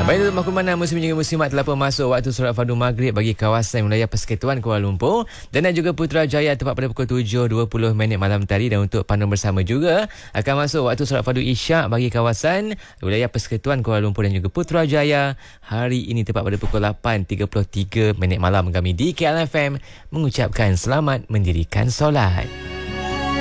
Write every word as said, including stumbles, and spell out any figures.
Baik, tuan makluman musim juga muslimat telah pun masuk waktu solat fardu maghrib bagi kawasan wilayah Persekutuan Kuala Lumpur dan juga Putrajaya tepat pada pukul tujuh dua puluh minit malam tadi. Dan untuk pandu bersama juga akan masuk waktu solat fardu isyak bagi kawasan wilayah Persekutuan Kuala Lumpur dan juga Putrajaya hari ini tepat pada pukul lapan tiga puluh tiga minit malam. Kami di K L F M mengucapkan selamat mendirikan solat.